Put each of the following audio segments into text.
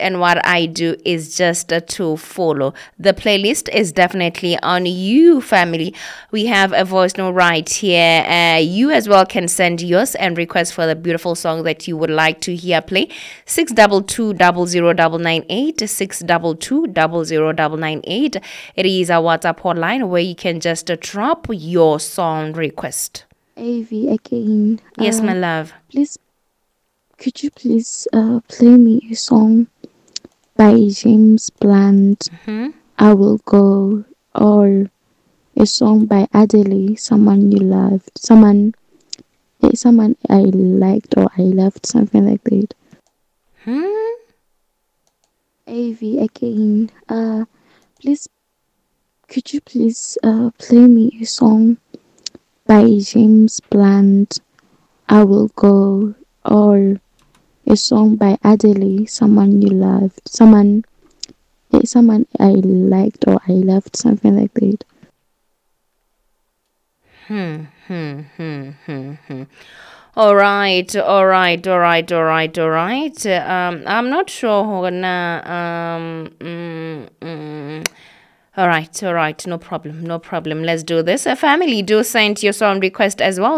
and what I do is just to follow. The playlist is definitely on you, family. We have a voice note right here. You as well can send yours and request for the beautiful song that you would like to hear play. 622-00998, 622-00998. It is our WhatsApp hotline where you can just drop your song request. AV again. Yes, my love. Please, could you please play me a song by James Blunt? I Will Go, or a song by Adele, Someone You Loved, someone I liked or I loved, something like that. AV again. Please, could you please play me a song by James Blunt? I Will Go, or a song by Adele, Someone You Loved, someone I liked or I loved, something like that. All right. I'm not sure who all right, no problem. Let's do this. Family, do send your song request as well.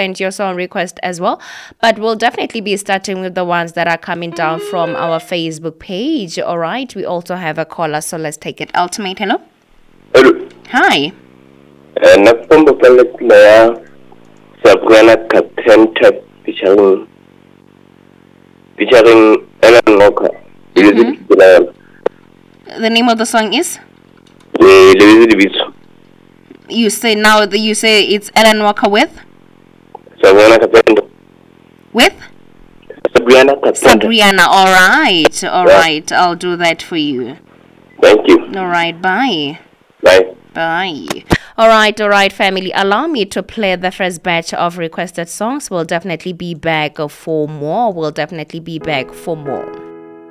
But we'll definitely be starting with the ones that are coming down from our Facebook page. All right, we also have a caller, so let's take it. Ultimate, hello? Hello. Hi. Nakumbuka pale ya Sabrina Carpenter featuring Alan Walker. The name of the song is? You say it's Alan Walker with? Sabrina Carpenter. With? Sabrina Carpenter. Sabrina, all right. I'll do that for you. Thank you. All right, bye. Bye. All right, family. Allow me to play the first batch of requested songs. We'll definitely be back for more.